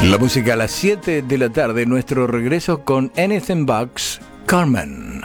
La música a las 7 de la tarde, nuestro regreso con Anything But Carmen.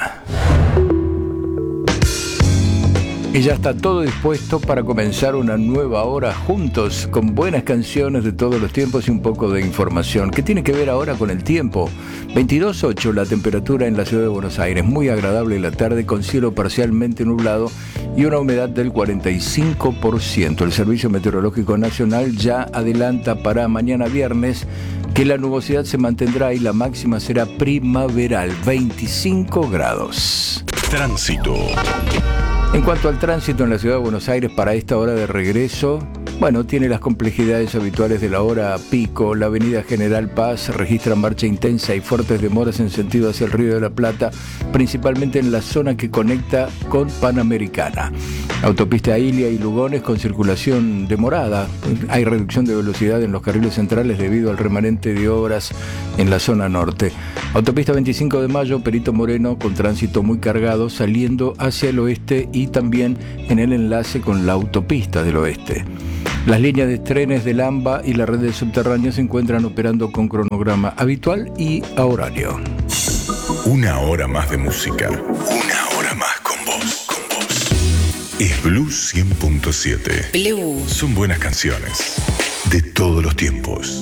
Y ya está todo dispuesto para comenzar una nueva hora juntos, con buenas canciones de todos los tiempos y un poco de información, que tiene que ver ahora con el tiempo. 22.8 la temperatura en la ciudad de Buenos Aires, muy agradable la tarde con cielo parcialmente nublado y una humedad del 45%. El Servicio Meteorológico Nacional ya adelanta para mañana viernes que la nubosidad se mantendrá y la máxima será primaveral, 25 grados. Tránsito. En cuanto al tránsito en la ciudad de Buenos Aires para esta hora de regreso, bueno, tiene las complejidades habituales de la hora pico. La avenida General Paz registra marcha intensa y fuertes demoras en sentido hacia el Río de la Plata, principalmente en la zona que conecta con Panamericana. Autopista Ilia y Lugones con circulación demorada. Hay reducción de velocidad en los carriles centrales debido al remanente de obras en la zona norte. Autopista 25 de Mayo, Perito Moreno, con tránsito muy cargado saliendo hacia el oeste y también en el enlace con la autopista del oeste. Las líneas de trenes del AMBA y la red de subterráneos se encuentran operando con cronograma habitual y a horario. Una hora más de música. Una hora más con vos. Es Blues 100.7. Blues. Son buenas canciones de todos los tiempos.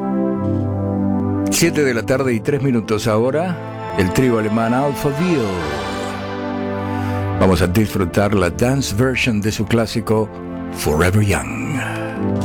7 de la tarde y 3 minutos ahora, el trío alemán Alphaville. Vamos a disfrutar la dance version de su clásico Forever Young.